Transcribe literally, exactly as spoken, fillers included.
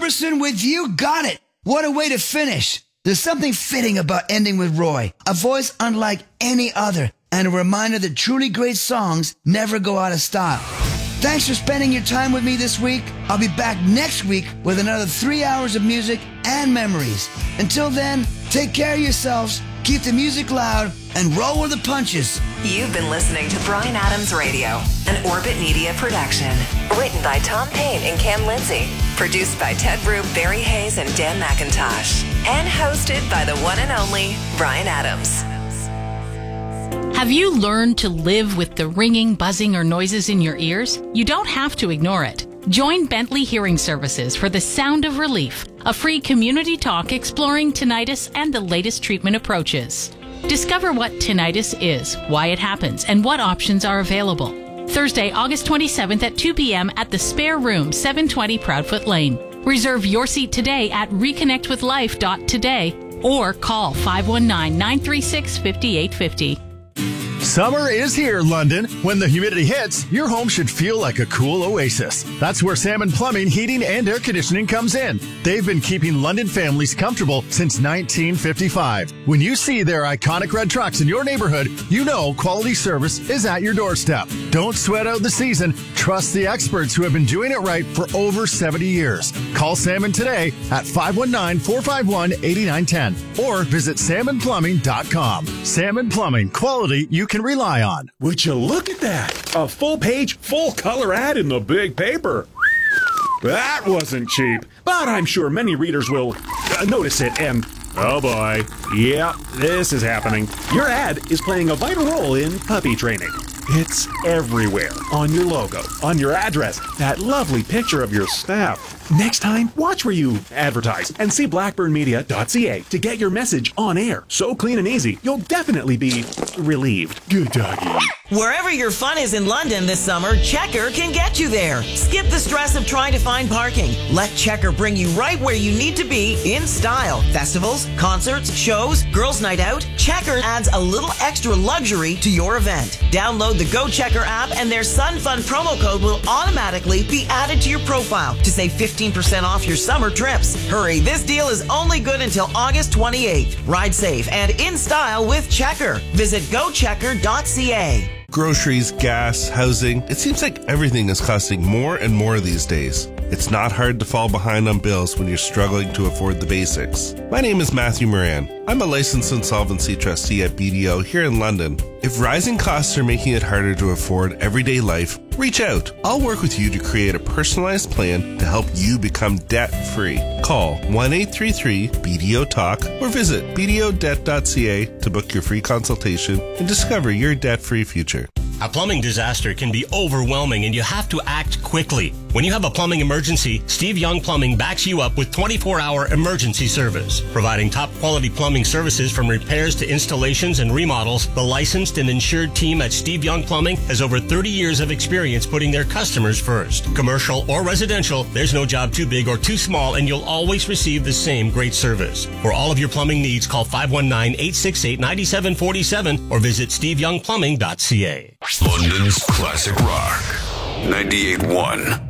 person with you got it. What a way to finish. There's something fitting about ending with Roy, a voice unlike any other, and a reminder that truly great songs never go out of style. Thanks for spending your time with me this week. I'll be back next week with another three hours of music and memories. Until then, take care of yourselves, keep the music loud, and roll with the punches. You've been listening to Bryan Adams Radio, an Orbit Media production. Written by Tom Payne and Cam Lindsay. Produced by Ted Rube, Barry Hayes, and Dan McIntosh. And hosted by the one and only Bryan Adams. Have you learned to live with the ringing, buzzing, or noises in your ears? You don't have to ignore it. Join Bentley Hearing Services for The Sound of Relief, a free community talk exploring tinnitus and the latest treatment approaches. Discover what tinnitus is, why it happens, and what options are available. Thursday, August twenty-seventh at two p.m. at the Spare Room, seven twenty Proudfoot Lane. Reserve your seat today at reconnect with life dot today or call five one nine, nine three six, five eight five zero. Summer is here, London. When the humidity hits, your home should feel like a cool oasis. That's where Salmon Plumbing, Heating, and Air Conditioning comes in. They've been keeping London families comfortable since nineteen fifty-five. When you see their iconic red trucks in your neighborhood, you know quality service is at your doorstep. Don't sweat out the season. Trust the experts who have been doing it right for over seventy years. Call Salmon today at five one nine, four five one, eight nine one zero or visit salmon plumbing dot com. Salmon Plumbing, quality you can rely on. Would you look at that? A full-page, full-color ad in the big paper. That wasn't cheap, but I'm sure many readers will uh, notice it and... Oh boy. Yeah, this is happening. Your ad is playing a vital role in puppy training. It's everywhere. On your logo, on your address, that lovely picture of your staff. Next time, watch where you advertise and see blackburn media dot c a to get your message on air. So clean and easy, you'll definitely be relieved. Good doggy. Wherever your fun is in London this summer, Checker can get you there. Skip the stress of trying to find parking. Let Checker bring you right where you need to be in style. Festivals, concerts, shows, girls' night out. Checker adds a little extra luxury to your event. Download the Go Checker app and their Sun Fun promo code will automatically be added to your profile to save fifteen percent off your summer trips. Hurry, this deal is only good until August twenty-eighth. Ride safe and in style with Checker. Visit go checker dot c a. Groceries, gas, housing. It seems like everything is costing more and more these days. It's not hard to fall behind on bills when you're struggling to afford the basics. My name is Matthew Moran. I'm a licensed insolvency trustee at B D O here in London. If rising costs are making it harder to afford everyday life, reach out. I'll work with you to create a personalized plan to help you become debt-free. Call one eight three three B D O talk or visit b d o debt dot c a to book your free consultation and discover your debt-free future. A plumbing disaster can be overwhelming and you have to act quickly. When you have a plumbing emergency, Steve Young Plumbing backs you up with twenty-four hour emergency service. Providing top quality plumbing services from repairs to installations and remodels, the licensed and insured team at Steve Young Plumbing has over thirty years of experience putting their customers first. Commercial or residential, there's no job too big or too small and you'll always receive the same great service. For all of your plumbing needs, call five one nine, eight six eight, nine seven four seven or visit steve young plumbing dot c a. London's classic rock, ninety-eight point one.